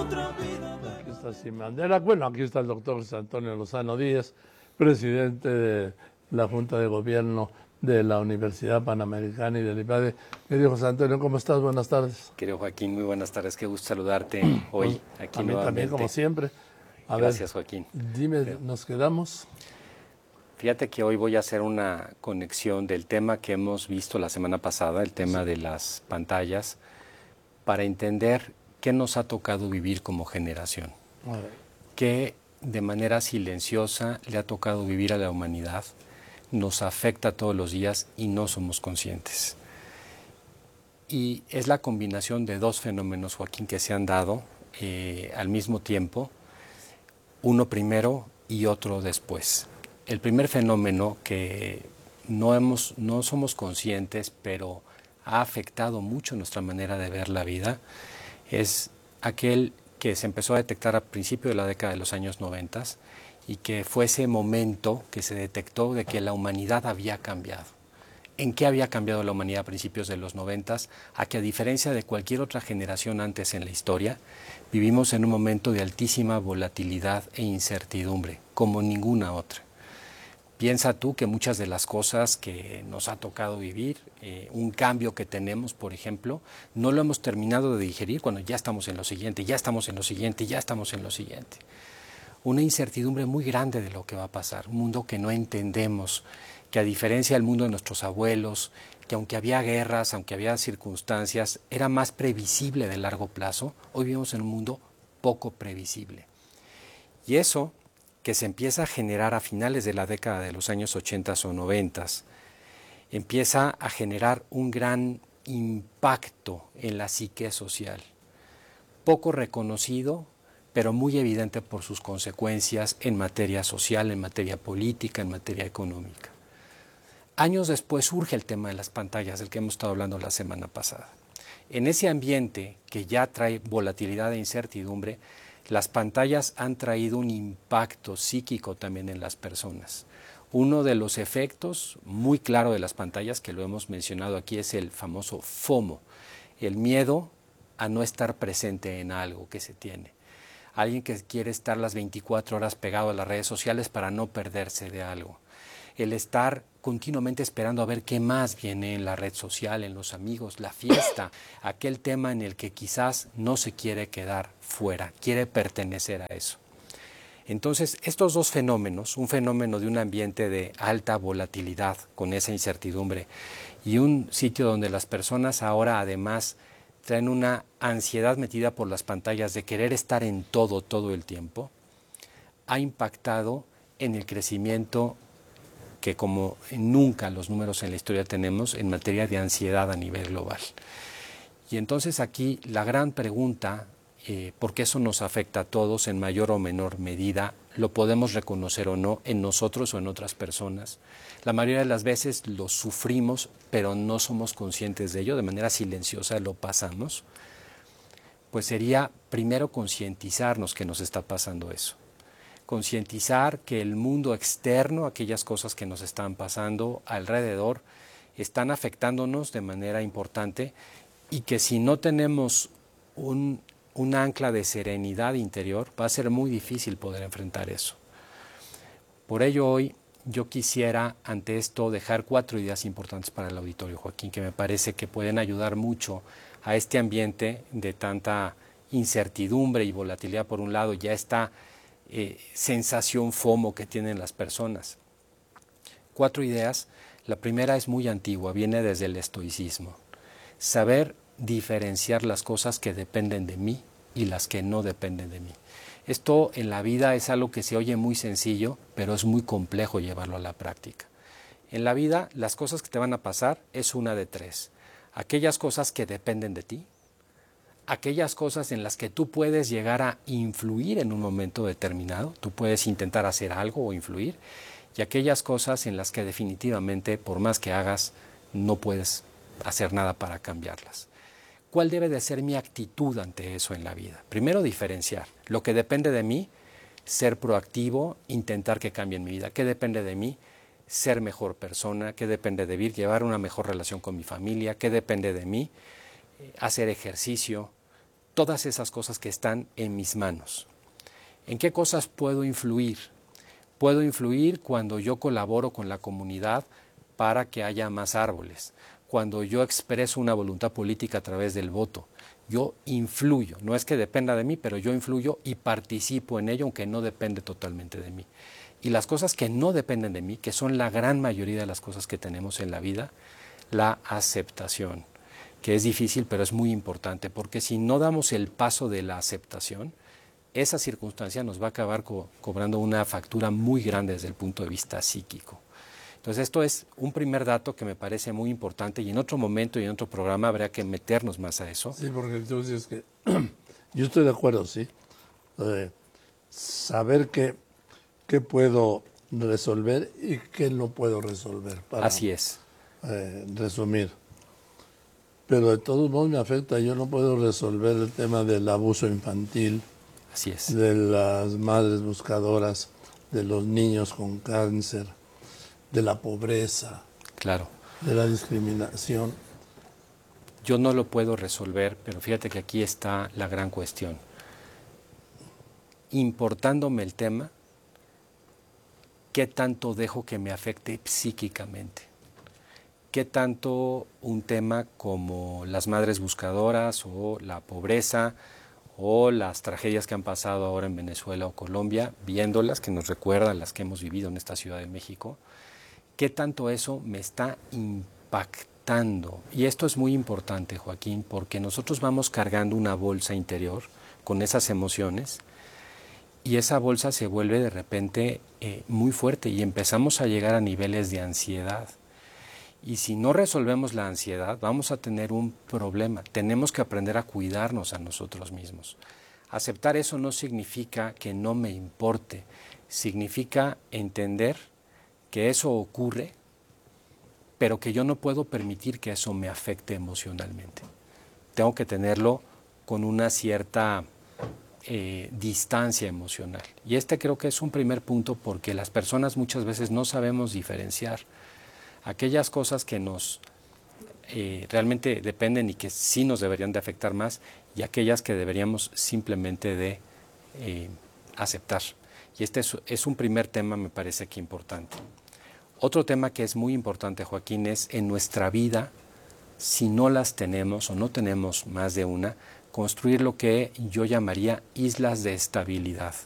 Aquí está Sin Bandera. Bueno, aquí está el doctor José Antonio Lozano Díaz, presidente de la Junta de Gobierno de la Universidad Panamericana y del IPADE. Querido José Antonio, ¿cómo estás? Buenas tardes. Querido Joaquín, muy buenas tardes. Qué gusto saludarte hoy aquí A mí nuevamente. también, como siempre. Gracias, Joaquín. Dime, ¿nos quedamos? Fíjate que hoy voy a hacer una conexión del tema que hemos visto la semana pasada, el tema de las pantallas, para entender qué nos ha tocado vivir como generación. Qué de manera silenciosa le ha tocado vivir a la humanidad, nos afecta todos los días y no somos conscientes. Y es la combinación de dos fenómenos, Joaquín, que se han dado al mismo tiempo, uno primero y otro después. El primer fenómeno que no somos conscientes, pero ha afectado mucho nuestra manera de ver la vida, es aquel que se empezó a detectar a principios de la década de los años 90 y que fue ese momento que se detectó de que la humanidad había cambiado. ¿En qué había cambiado la humanidad a principios de los 90? A que a diferencia de cualquier otra generación antes en la historia, vivimos en un momento de altísima volatilidad e incertidumbre, como ninguna otra. Piensa tú que muchas de las cosas que nos ha tocado vivir, un cambio que tenemos, por ejemplo, no lo hemos terminado de digerir cuando ya estamos en lo siguiente, ya estamos en lo siguiente, ya estamos en lo siguiente. Una incertidumbre muy grande de lo que va a pasar, un mundo que no entendemos, que a diferencia del mundo de nuestros abuelos, que aunque había guerras, aunque había circunstancias, era más previsible de largo plazo, hoy vivimos en un mundo poco previsible. Y eso que se empieza a generar a finales de la década de los años 80 o 90, empieza a generar un gran impacto en la psique social, poco reconocido, pero muy evidente por sus consecuencias en materia social, en materia política, en materia económica. Años después surge el tema de las pantallas, del que hemos estado hablando la semana pasada. En ese ambiente que ya trae volatilidad e incertidumbre, las pantallas han traído un impacto psíquico también en las personas. Uno de los efectos muy claro de las pantallas, que lo hemos mencionado aquí, es el famoso FOMO, el miedo a no estar presente en algo que se tiene. Alguien que quiere estar las 24 horas pegado a las redes sociales para no perderse de algo. El estar continuamente esperando a ver qué más viene en la red social, en los amigos, la fiesta, aquel tema en el que quizás no se quiere quedar fuera, quiere pertenecer a eso. Entonces, estos dos fenómenos, un fenómeno de un ambiente de alta volatilidad con esa incertidumbre y un sitio donde las personas ahora además traen una ansiedad metida por las pantallas de querer estar en todo el tiempo, ha impactado en el crecimiento que como nunca los números en la historia tenemos en materia de ansiedad a nivel global. Y entonces aquí la gran pregunta, porque eso nos afecta a todos en mayor o menor medida, lo podemos reconocer o no en nosotros o en otras personas. La mayoría de las veces lo sufrimos, pero no somos conscientes de ello, de manera silenciosa lo pasamos. Pues sería primero concientizarnos que nos está pasando eso. Concientizar que el mundo externo, aquellas cosas que nos están pasando alrededor, están afectándonos de manera importante y que si no tenemos un ancla de serenidad interior, va a ser muy difícil poder enfrentar eso. Por ello hoy yo quisiera ante esto dejar 4 ideas importantes para el auditorio, Joaquín, que me parece que pueden ayudar mucho a este ambiente de tanta incertidumbre y volatilidad por un lado, ya está sensación FOMO que tienen las personas. 4 ideas. La primera es muy antigua, viene desde el estoicismo. Saber diferenciar las cosas que dependen de mí y las que no dependen de mí. Esto en la vida es algo que se oye muy sencillo, pero es muy complejo llevarlo a la práctica. En la vida, las cosas que te van a pasar es una de 3. Aquellas cosas que dependen de ti, aquellas cosas en las que tú puedes llegar a influir en un momento determinado, tú puedes intentar hacer algo o influir, y aquellas cosas en las que definitivamente, por más que hagas, no puedes hacer nada para cambiarlas. ¿Cuál debe de ser mi actitud ante eso en la vida? Primero, diferenciar. Lo que depende de mí, ser proactivo, intentar que cambie en mi vida. ¿Qué depende de mí? Ser mejor persona. ¿Qué depende de mí? Llevar una mejor relación con mi familia. ¿Qué depende de mí? Hacer ejercicio, todas esas cosas que están en mis manos. ¿En qué cosas puedo influir? Puedo influir cuando yo colaboro con la comunidad para que haya más árboles, cuando yo expreso una voluntad política a través del voto. Yo influyo, no es que dependa de mí, pero yo influyo y participo en ello, aunque no depende totalmente de mí. Y las cosas que no dependen de mí, que son la gran mayoría de las cosas que tenemos en la vida, la aceptación, que es difícil, pero es muy importante, porque si no damos el paso de la aceptación, esa circunstancia nos va a acabar cobrando una factura muy grande desde el punto de vista psíquico. Entonces esto es un primer dato que me parece muy importante y en otro momento y en otro programa habría que meternos más a eso. Sí, porque tú dices que yo estoy de acuerdo, sí. Saber qué puedo resolver y qué no puedo resolver. Para, así es. Resumir. Pero de todos modos me afecta. Yo no puedo resolver el tema del abuso infantil, así es, de las madres buscadoras, de los niños con cáncer, de la pobreza, claro, de la discriminación. Yo no lo puedo resolver, pero fíjate que aquí está la gran cuestión. Importándome el tema, ¿qué tanto dejo que me afecte psíquicamente? ¿Qué tanto un tema como las madres buscadoras o la pobreza o las tragedias que han pasado ahora en Venezuela o Colombia, viéndolas, que nos recuerdan las que hemos vivido en esta Ciudad de México, qué tanto eso me está impactando? Y esto es muy importante, Joaquín, porque nosotros vamos cargando una bolsa interior con esas emociones y esa bolsa se vuelve de repente muy fuerte y empezamos a llegar a niveles de ansiedad. Y si no resolvemos la ansiedad, vamos a tener un problema. Tenemos que aprender a cuidarnos a nosotros mismos. Aceptar eso no significa que no me importe, significa entender que eso ocurre, pero que yo no puedo permitir que eso me afecte emocionalmente. Tengo que tenerlo con una cierta distancia emocional. Y este creo que es un primer punto porque las personas muchas veces no sabemos diferenciar aquellas cosas que nos realmente dependen y que sí nos deberían de afectar más y aquellas que deberíamos simplemente de aceptar. Y este es un primer tema, me parece que importante. Otro tema que es muy importante, Joaquín, es en nuestra vida, si no las tenemos o no tenemos más de una, construir lo que yo llamaría islas de estabilidad.